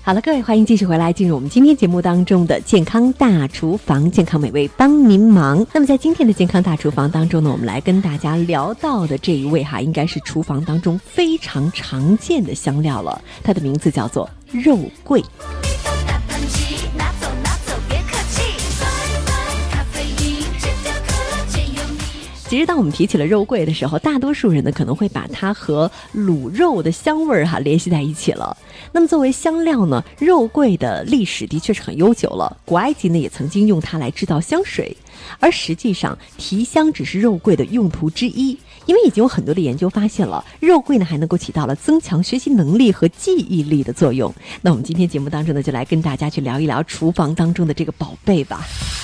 好了，各位，欢迎继续回来，进入我们今天节目当中的健康大厨房，健康美味帮您忙。那么在今天的健康大厨房当中呢，我们来跟大家聊到的这一位应该是厨房当中非常常见的香料了，它的名字叫做肉桂。其实当我们提起了肉桂的时候，大多数人呢可能会把它和卤肉的香味联系在一起了。那么作为香料呢，肉桂的历史的确是很悠久了，古埃及呢也曾经用它来制造香水。而实际上提香只是肉桂的用途之一，因为已经有很多的研究发现了，肉桂呢还能够起到了增强学习能力和记忆力的作用。那我们今天节目当中呢，就来跟大家去聊一聊厨房当中的这个宝贝吧。